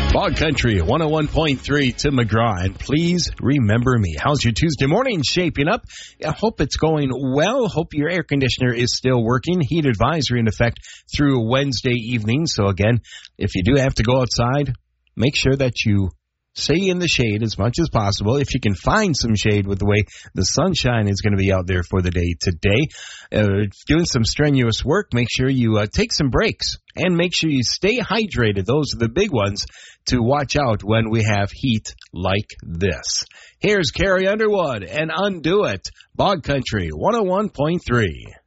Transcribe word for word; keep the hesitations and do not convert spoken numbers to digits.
Bog Country one oh one point three to McGraw, and please remember me. How's your Tuesday morning shaping up? I hope it's going well. Hope your air conditioner is still working. Heat advisory in effect through Wednesday evening. So again, if you do have to go outside, make sure that you stay in the shade as much as possible. If you can find some shade with the way the sunshine is going to be out there for the day today. Uh, doing some strenuous work, make sure you uh, take some breaks and make sure you stay hydrated. Those are the big ones to watch out when we have heat like this. Here's Carrie Underwood and Undo It, Bog Country one oh one point three.